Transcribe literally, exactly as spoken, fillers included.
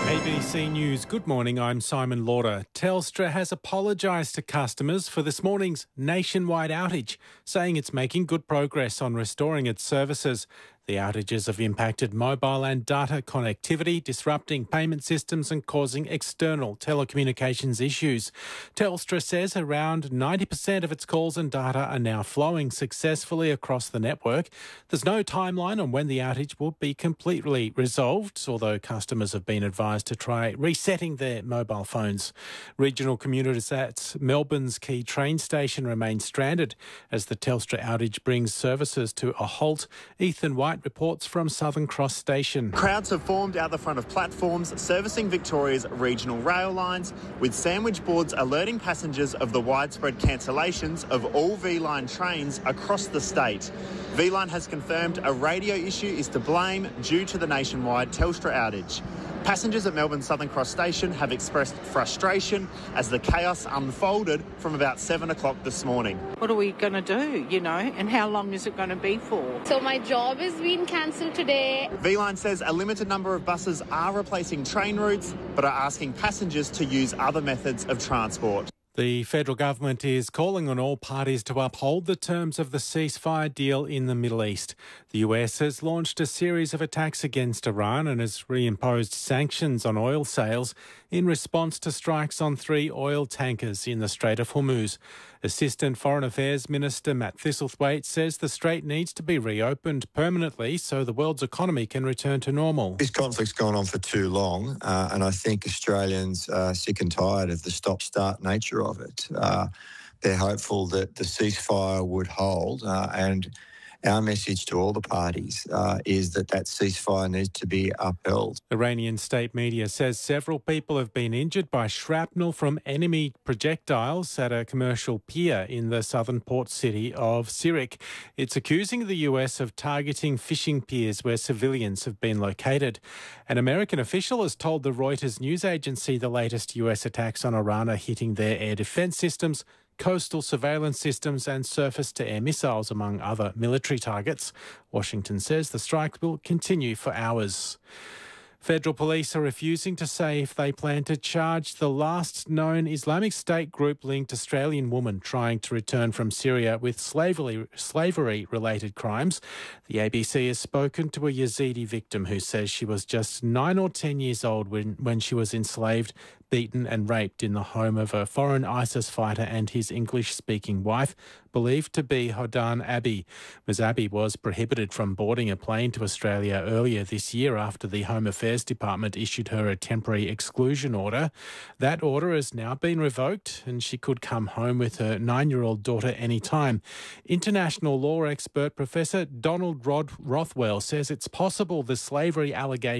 A B C News, good morning, I'm Simon Lauder. Telstra has apologised to customers for this morning's nationwide outage, saying it's making good progress on restoring its services. The outages have impacted mobile and data connectivity, disrupting payment systems and causing external telecommunications issues. Telstra says around ninety percent of its calls and data are now flowing successfully across the network. There's no timeline on when the outage will be completely resolved, although customers have been advised to try resetting their mobile phones. Regional commuters at Melbourne's key train station remain stranded as the Telstra outage brings services to a halt. Ethan White reports from Southern Cross Station. Crowds have formed out the front of platforms servicing Victoria's regional rail lines, with sandwich boards alerting passengers of the widespread cancellations of all V-Line trains across the state. V-Line has confirmed a radio issue is to blame due to the nationwide Telstra outage. Passengers at Melbourne's Southern Cross Station have expressed frustration as the chaos unfolded from about seven o'clock this morning. What are we going to do, you know, and how long is it going to be for? So my job is being cancelled today. V-Line says a limited number of buses are replacing train routes, but are asking passengers to use other methods of transport. The federal government is calling on all parties to uphold the terms of the ceasefire deal in the Middle East. The U S has launched a series of attacks against Iran and has reimposed sanctions on oil sales in response to strikes on three oil tankers in the Strait of Hormuz. Assistant Foreign Affairs Minister Matt Thistlethwaite says the strait needs to be reopened permanently so the world's economy can return to normal. This conflict's gone on for too long, uh, and I think Australians are sick and tired of the stop-start nature of it. Uh, they're hopeful that the ceasefire would hold, uh, and our message to all the parties uh, is that that ceasefire needs to be upheld. Iranian state media says several people have been injured by shrapnel from enemy projectiles at a commercial pier in the southern port city of Sirik. It's accusing the U S of targeting fishing piers where civilians have been located. An American official has told the Reuters news agency the latest U S attacks on Iran are hitting their air defence systems, coastal surveillance systems and surface-to-air missiles, among other military targets. Washington says the strike will continue for hours. Federal police are refusing to say if they plan to charge the last known Islamic State group-linked Australian woman trying to return from Syria with slavery, slavery-related crimes. The A B C has spoken to a Yazidi victim who says she was just nine or ten years old when, when she was enslaved, beaten and raped in the home of a foreign ISIS fighter and his English-speaking wife, believed to be Hodan Abi. Miz Abi was prohibited from boarding a plane to Australia earlier this year after the Home Affairs Department issued her a temporary exclusion order. That order has now been revoked and she could come home with her nine-year-old daughter anytime. International law expert Professor Donald Rod Rothwell says it's possible the slavery allegation